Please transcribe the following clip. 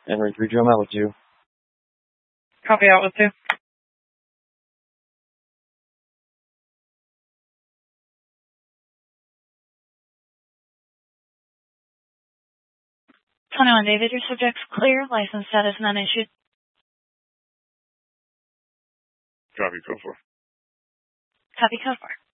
Henry 3 drum out with 2. Copy out with 2. David, your subject's clear. License status none issued. Copy, code 4. Copy, code 4.